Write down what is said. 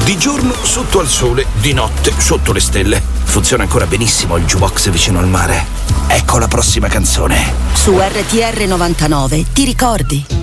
Di giorno sotto al sole, di notte sotto le stelle. Funziona ancora benissimo il jukebox vicino al mare. Ecco la prossima canzone. Su RTR 99 ti ricordi?